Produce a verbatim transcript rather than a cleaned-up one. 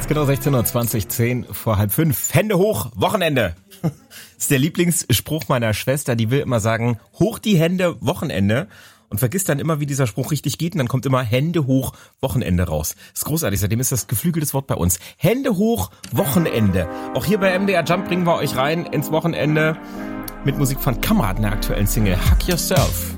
ist genau sechzehn Uhr zwanzig, zehn vor halb fünf. Hände hoch, Wochenende. Das ist der Lieblingsspruch meiner Schwester, die will immer sagen, hoch die Hände, Wochenende. Und vergisst dann immer, wie dieser Spruch richtig geht. Und dann kommt immer Hände hoch, Wochenende raus. Das ist großartig, seitdem ist das geflügeltes Wort bei uns. Hände hoch, Wochenende. Auch hier bei M D R Jump bringen wir euch rein ins Wochenende mit Musik von Kamerad, der aktuellen Single Hack Yourself.